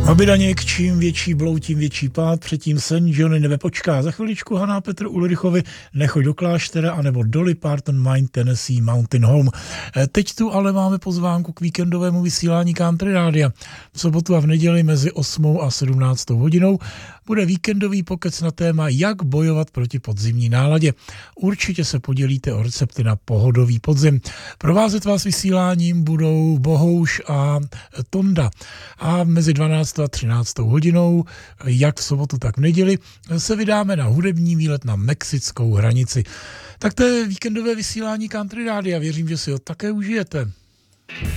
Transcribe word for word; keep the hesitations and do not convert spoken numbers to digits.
Obydaněk, čím větší bloud, tím větší pád, předtím sen Johnny nebe počká. Za chviličku Hana Petr Ulrichovi Nechoď do kláštera anebo Dolly Parton Mine Tennessee Mountain Home. Teď tu ale máme pozvánku k víkendovému vysílání Country Rádia. V sobotu a v neděli mezi osmou a sedmnáctou hodinou bude víkendový pokec na téma, jak bojovat proti podzimní náladě. Určitě se podělíte o recepty na pohodový podzim. Provázet vás vysíláním budou Bohouš a Tonda. A mezi dvanáctou a třináctou hodinou, jak v sobotu, tak v neděli, se vydáme na hudební výlet na mexickou hranici. Tak to je víkendové vysílání Country Rádia. Věřím, že si ho také užijete.